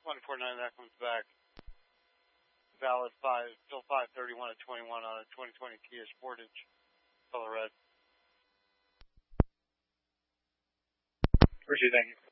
24.9, that comes back. Valid till 5/31 at 21 on a 2020 Kia Sportage, color red. Appreciate it, thank you.